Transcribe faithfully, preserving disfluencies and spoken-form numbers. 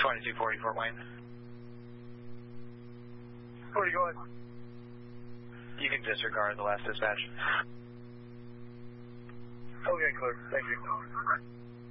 twenty-two forty Fort Wayne. Where are you going? You can disregard the last dispatch. Okay, clear. Thank you.